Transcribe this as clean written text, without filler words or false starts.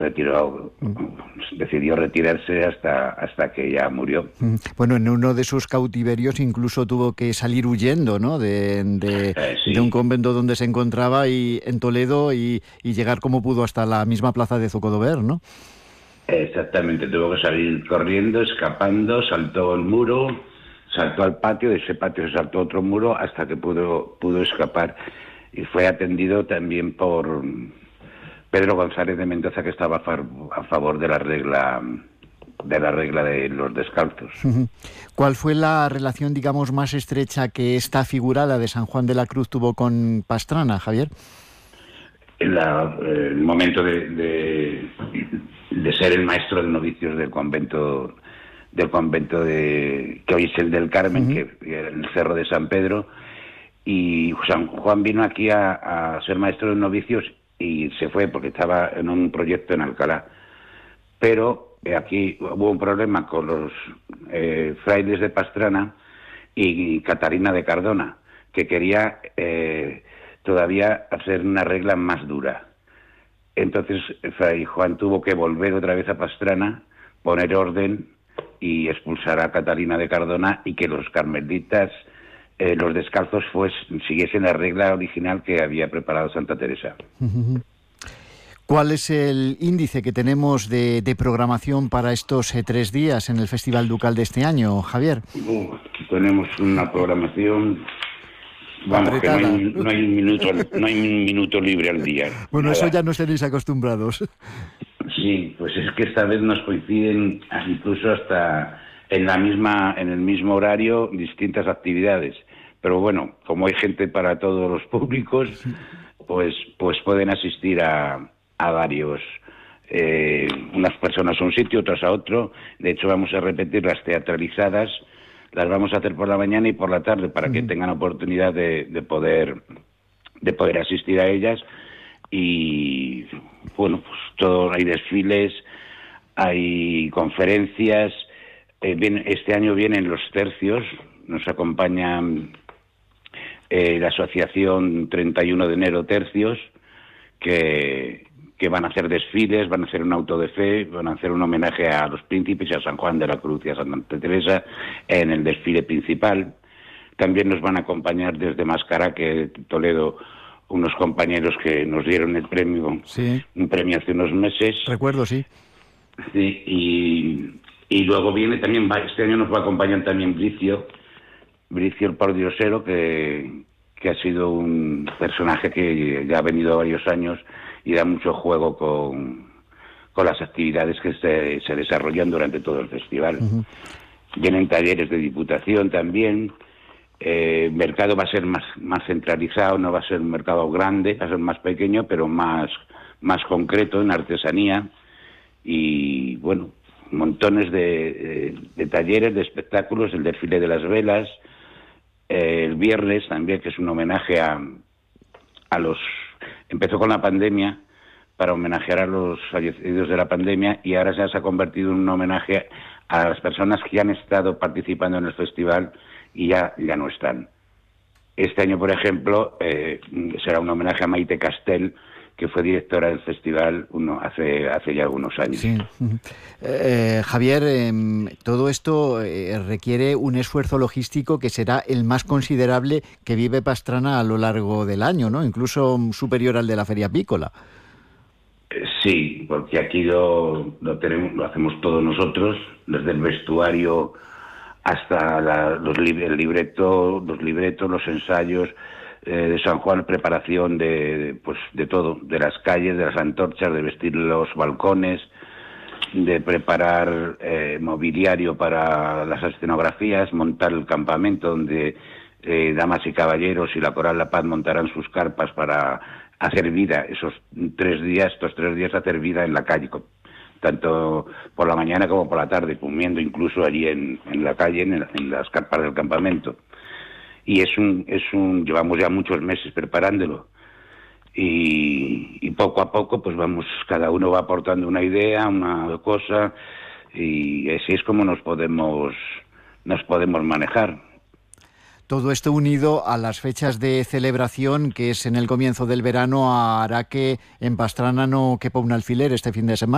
decidió retirarse hasta que ya murió. Bueno, en uno de sus cautiverios incluso tuvo que salir huyendo, ¿no? Sí. De un convento donde se encontraba en Toledo y llegar como pudo hasta la misma plaza de Zocodover, ¿no? Exactamente, tuvo que salir corriendo, escapando, saltó el muro, saltó al patio, de ese patio se saltó otro muro hasta que pudo escapar, y fue atendido también por Pedro González de Mendoza, que estaba a favor de la regla de los descalzos. ¿Cuál fue la relación, digamos, más estrecha que esta figura, la de San Juan de la Cruz, tuvo con Pastrana, Javier? El momento de ser el maestro de novicios del convento que hoy es el del Carmen, que en el Cerro de San Pedro, y San Juan vino aquí a ser maestro de novicios y se fue porque estaba en un proyecto en Alcalá. Pero aquí hubo un problema con los frailes de Pastrana y Catarina de Cardona, que quería todavía hacer una regla más dura. Entonces Fray Juan tuvo que volver otra vez a Pastrana, poner orden y expulsar a Catarina de Cardona, y que los carmelitas, los descalzos, siguiesen la regla original que había preparado Santa Teresa. ¿Cuál es el índice que tenemos de programación para estos 3 días en el Festival Ducal de este año, Javier? Tenemos una programación... Vamos, que no hay un minuto libre al día. Bueno, nada. Eso ya nos tenéis acostumbrados. Sí, pues es que esta vez nos coinciden incluso hasta en el mismo horario distintas actividades. Pero bueno, como hay gente para todos los públicos, pues pueden asistir a varios. Unas personas a un sitio, otras a otro. De hecho, vamos a repetir las teatralizadas. Las vamos a hacer por la mañana y por la tarde para que tengan oportunidad de poder asistir a ellas. Y bueno, pues hay desfiles, hay conferencias. Este año vienen los tercios, nos acompañan la asociación 31 de enero Tercios, que van a hacer desfiles, van a hacer un auto de fe, van a hacer un homenaje a los príncipes y a San Juan de la Cruz y a Santa Teresa en el desfile principal. También nos van a acompañar desde Mascaraque, Toledo, unos compañeros que nos dieron el premio, un premio hace unos meses. Recuerdo, sí. Sí, y luego viene también, este año nos va a acompañar también Bricio el pordiosero, que ha sido un personaje que ya ha venido varios años y da mucho juego con las actividades que se desarrollan durante todo el festival. Vienen talleres de Diputación también. El mercado va a ser más centralizado, no va a ser un mercado grande, va a ser más pequeño, pero más concreto en artesanía. Y bueno, montones de talleres, de espectáculos, el desfile de las velas, el viernes también, que es un homenaje a los... Empezó con la pandemia para homenajear a los fallecidos de la pandemia, y ahora se ha convertido en un homenaje a las personas que han estado participando en el festival y ya no están. Este año, por ejemplo, será un homenaje a Maite Castel, que fue directora del festival hace ya algunos años. Sí. Javier, todo esto requiere un esfuerzo logístico que será el más considerable que vive Pastrana a lo largo del año, ¿no? Incluso superior al de la Feria Apícola. Sí, porque aquí lo hacemos todos nosotros, desde el vestuario hasta el libreto, los ensayos de San Juan, preparación de todo, de las calles, de las antorchas, de vestir los balcones, de preparar mobiliario para las escenografías, montar el campamento donde damas y caballeros y la Coral La Paz montarán sus carpas para hacer vida estos 3 días hacer vida en la calle, tanto por la mañana como por la tarde, comiendo incluso allí en la calle, en las carpas del campamento. Y llevamos ya muchos meses preparándolo, y poco a poco pues cada uno va aportando una idea, una cosa, y así es como nos podemos manejar. Todo esto unido a las fechas de celebración, que es en el comienzo del verano, hará que en Pastrana no quepa un alfiler este fin de semana.